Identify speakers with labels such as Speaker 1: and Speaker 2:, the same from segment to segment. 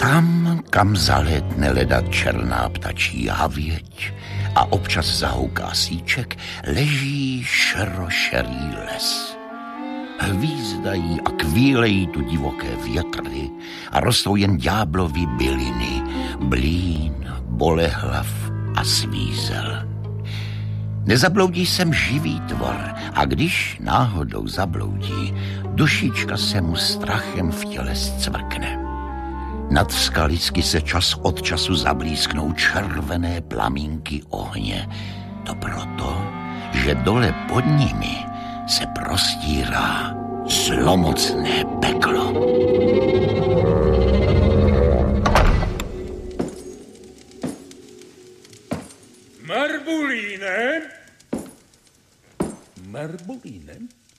Speaker 1: Tam, kam zalétne ledat černá ptačí havěť a občas zahouká síček, leží šerošerý les. Hvízdají a kvílejí tu divoké větry a rostou jen ďáblovy byliny, blín, bolehlav a svízel. Nezabloudí sem živý tvor a když náhodou zabloudí, dušička se mu strachem v těle zcvrkne. Nad skalisky se čas od času zablísknou červené plamínky ohně. To proto, že dole pod nimi se prostírá zlomocné peklo.
Speaker 2: Marbulíne?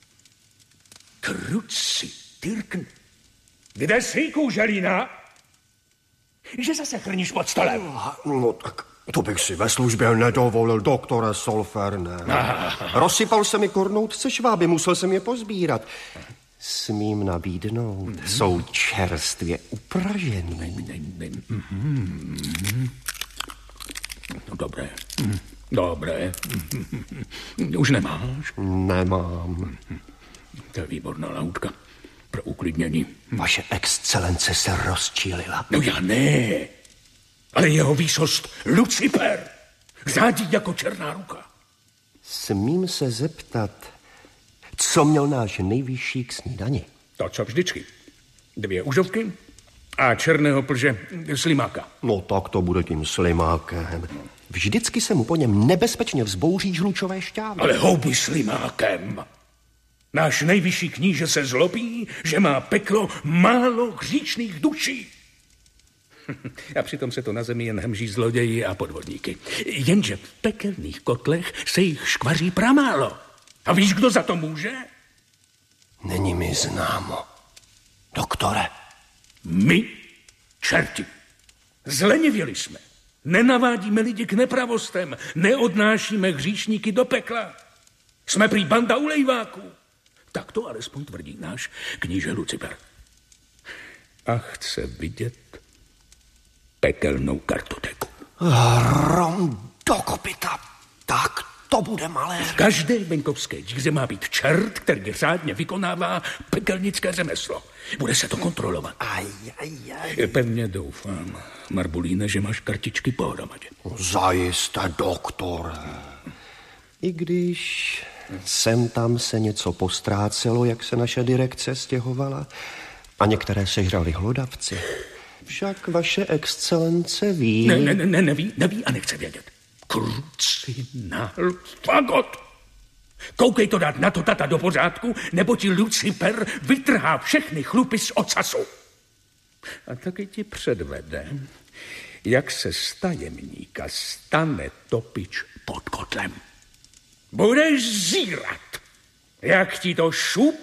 Speaker 2: Kruci, Tyrkn. Kde jsi, kůželína? Že zase chrníš pod stolem?
Speaker 3: No tak to bych si ve službě nedovolil, doktore Solferne. Rozsypal se mi kornoutce šváby, musel jsem je pozbírat. Smím nabídnout, jsou čerstvě upražený.
Speaker 2: No dobré. Už nemáš?
Speaker 3: Nemám.
Speaker 2: To je výborná lautka pro uklidnění.
Speaker 3: Vaše excelence se rozčílila.
Speaker 2: No já ne, ale jeho výsost Lucifer řádí jako černá ruka.
Speaker 3: Smím se zeptat, co měl náš nejvyšší k snídani?
Speaker 2: To, co vždycky. 2 užovky a černého plže slimáka.
Speaker 3: No tak to bude tím slimákem. Vždycky se mu po něm nebezpečně vzbouří žlučové šťávy.
Speaker 2: Ale houby slimákem. Náš nejvyšší kníže se zlobí, že má peklo málo hříšných duší. A přitom se to na zemi jen hemží zloději a podvodníky. Jenže v pekelných kotlech se jich škvaří pramálo. A víš, kdo za to může?
Speaker 3: Není mi známo. Doktore.
Speaker 2: My, čerti. Zlenivěli jsme. Nenavádíme lidi k nepravostem. Neodnášíme hříšníky do pekla. Jsme prý banda ulejváků. Tak to alespoň tvrdí náš kníže Lucifer. A chce vidět pekelnou kartoteku.
Speaker 3: Rom do kopyta. Tak to bude malé.
Speaker 2: V každé venkovské díře má být čert, který řádně vykonává pekelnické řemeslo. Bude se to kontrolovat. Pevně doufám, Marbulíne, že máš kartičky pohromadě.
Speaker 3: Zajisté, doktore. I když sem tam se něco postrácelo, jak se naše direkce stěhovala, a některé sežrali hlodavci. Však vaše excelence ví...
Speaker 2: Neví a nechce vědět. Kruci nál fagot. Koukej to dát na to tata do pořádku, nebo ti Lucifer vytrhá všechny chlupy z ocasu. A taky ti předvede, jak se z tajemníka stane topič pod kotlem. Budeš zírat, jak ti to šup